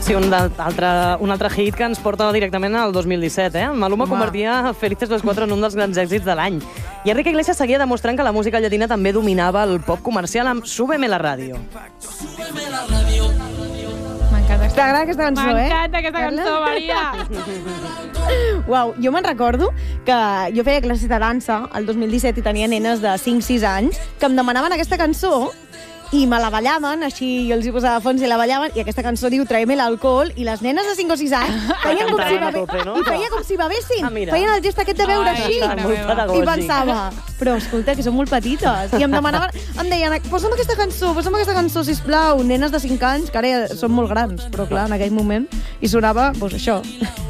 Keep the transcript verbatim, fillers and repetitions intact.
Sí, un altre, un altre hit que ens porta directament al dos mil disset, eh? Maluma Home. convertia Felices los Cuatro en un dels grans èxits de l'any. I Enrique Iglesias seguia demostrant que la música llatina també dominava el pop comercial amb Súbeme la ràdio. M'encanta. T'agrada aquesta cançó, eh? M'encanta aquesta cançó, Maria. Uau, jo me'n recordo que jo feia classes de dansa el dos mil disset i tenia nenes de cinc sis anys que em demanaven aquesta cançó i me la ballaven, així jo els hi posava fons i la ballaven, i aquesta cançó diu Tráeme l'alcohol, i les nenes de cinc o sis anys feien com si, bebe... tope, no? I feia com si bevessin. Ah, feien el gest aquest de beure Ai, així. Molt pedagògic. I pensava, però escolta, que són molt petites. I em demanaven, em deien, posa'm aquesta cançó, posa'm aquesta cançó, sisplau. Nenes de cinc anys, que ara ja són molt grans, però clar, en aquell moment, i sonava, doncs això.